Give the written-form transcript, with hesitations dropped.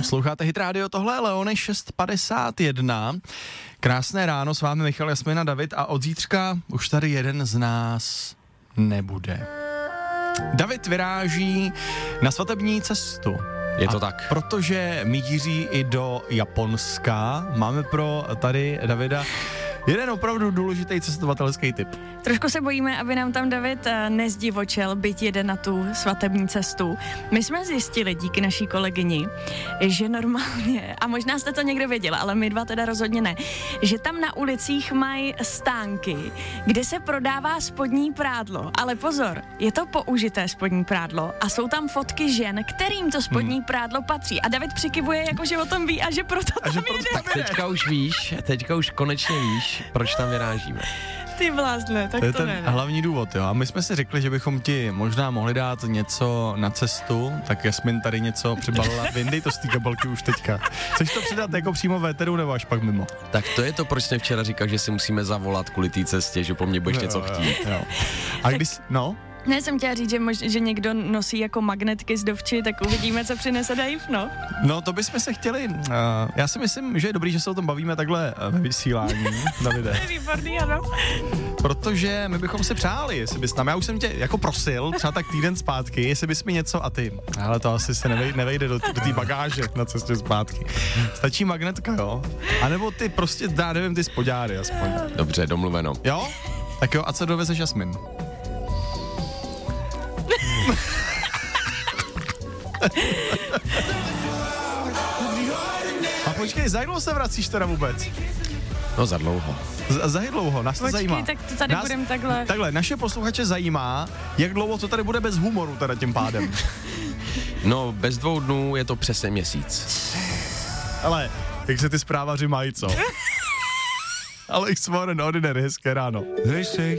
Posloucháte Hit Radio, tohle je Leony 6:51. Krásné ráno, s vámi Michal, Jasmina, David a od zítřka už tady jeden z nás nebude. David vyráží na svatební cestu. Je to tak. Protože míří i do Japonska, máme pro tady Davida jeden opravdu důležitý cestovatelský tip. Trošku se bojíme, aby nám tam David nezdivočel, byť jede na tu svatební cestu. My jsme zjistili díky naší kolegyni, že normálně, a možná jste to někdo věděl, ale my dva teda rozhodně ne, že tam na ulicích mají stánky, kde se prodává spodní prádlo. Ale pozor, je to použité spodní prádlo a jsou tam fotky žen, kterým to spodní prádlo patří. A David přikivuje, jako že o tom ví a že proto tam jede. Tak teďka už konečně víš, proč tam vyrážíme. Ty blázne, tak to je to ten ne. hlavní důvod, jo. A my jsme si řekli, že bychom ti možná mohli dát něco na cestu, tak Jasmin tady něco přibalila. Vyndej to z té kabelky už teďka. Chceš to přidat jako přímo v éteru nebo až pak mimo? Tak to je to, proč jsem včera říkal, že si musíme zavolat kvůli té cestě, že po mně budeš něco chtít. Jo. A když, Ne, jsem chtěla říct, že někdo nosí jako magnetky z dovči, tak uvidíme, co přinese Dave, no. No, to bychom se chtěli, já si myslím, že je dobrý, že se o tom bavíme takhle ve vysílání, Davide. To je výborný, ano. Protože my bychom si přáli, jestli bys nám, já už jsem tě jako prosil, třeba tak týden zpátky, jestli bys mi něco a ty, ale to asi se nevejde do té bagáže na cestě zpátky. Stačí magnetka, jo? A nebo ty prostě, nevím, ty spodňáry aspoň. Dobře, domluveno. Jo? Tak jo, a co dovezeš, Jasmin? A počkej, za jak dlouho se vracíš teda vůbec? No za dlouho. Za jak dlouho? Nás to zajímá. Tak to tady budeme takhle. Takhle, naše posluchače zajímá, jak dlouho to tady bude bez humoru teda tím pádem. No, bez 2 dnů je to přesně měsíc. Ale, jak se ty zprávaři mají, co? Ale extraordinary, hezké ráno.